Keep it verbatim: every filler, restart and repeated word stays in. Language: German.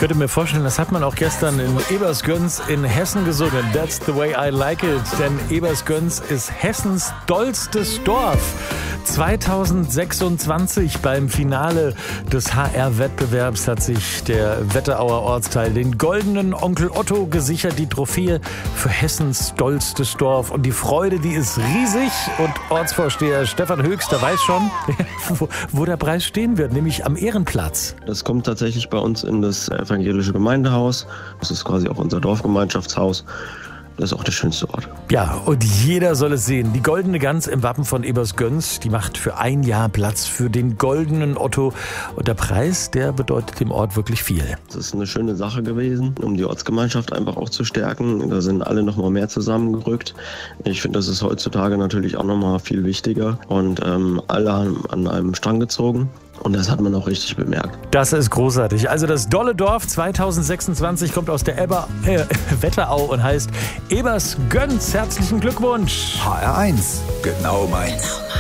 könnte mir vorstellen, das hat man auch gestern in Ebersgöns in Hessen gesungen. That's the way I like it. Denn Ebersgöns ist Hessens dollstes Dorf. zweitausendsechsundzwanzig beim Finale des H R-Wettbewerbs hat sich der Wetterauer Ortsteil den goldenen Onkel Otto gesichert, die Trophäe für Hessens dollstes Dorf. Und die Freude, die ist riesig. Und Ortsvorsteher Stefan Höchster weiß schon, wo, wo der Preis stehen wird, nämlich am Ehrenplatz. Das kommt tatsächlich bei uns in das evangelische Gemeindehaus. Das ist quasi auch unser Dorfgemeinschaftshaus. Das ist auch der schönste Ort. Ja, und jeder soll es sehen. Die goldene Gans im Wappen von Ebersgöns, die macht für ein Jahr Platz für den goldenen Otto. Und der Preis, der bedeutet dem Ort wirklich viel. Das ist eine schöne Sache gewesen, um die Ortsgemeinschaft einfach auch zu stärken. Da sind alle noch mal mehr zusammengerückt. Ich finde, das ist heutzutage natürlich auch noch mal viel wichtiger. Und ähm, alle haben an einem Strang gezogen. Und das hat man auch richtig bemerkt. Das ist großartig. Also das Dolle Dorf zweitausendsechsundzwanzig kommt aus der Eber, äh, Wetterau und heißt Ebersgöns. Herzlichen Glückwunsch. H R eins, genau meins.